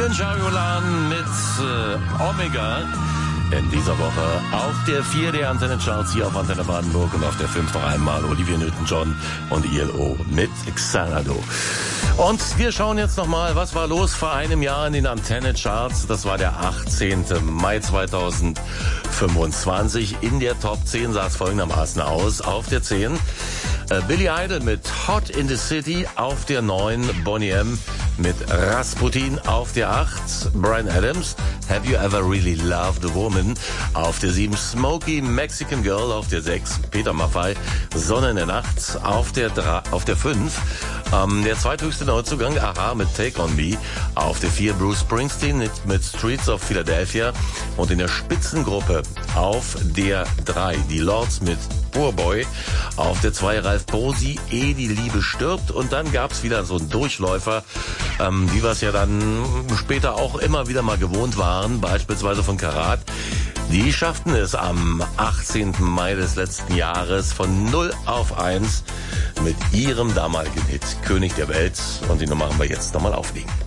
Jolan mit Omega. In dieser Woche auf der 4 der Antenne-Charts hier auf Antenne Brandenburg und auf der 5 noch einmal Olivia Newton-John und ILO mit Xanadu. Und wir schauen jetzt nochmal, was war los vor einem Jahr in den Antenne-Charts. Das war der 18. Mai 2025. In der Top 10 sah es folgendermaßen aus. Auf der 10 Billy Idol mit Hot in the City, auf der 9 Boney M mit Rasputin, auf der 8 Bryan Adams, Have You Ever Really Loved a Woman, auf der 7 Smokey Mexican Girl, auf der 6 Peter Maffay, Sonne in der Nacht, auf der 5 der zweithöchste Neuzugang, Aha mit Take On Me, auf der 4 Bruce Springsteen mit Streets of Philadelphia und in der Spitzengruppe auf der 3 die Lords mit Poor Boy, auf der 2 Ralf Bosi, Ehe die Liebe stirbt, und dann gab's wieder so einen Durchläufer, wie wir es ja dann später auch immer wieder mal gewohnt waren, beispielsweise von Karat. Die schafften es am 18. Mai des letzten Jahres von 0 auf 1 mit ihrem damaligen Hit König der Welt, und die Nummer haben wir jetzt nochmal auflegen.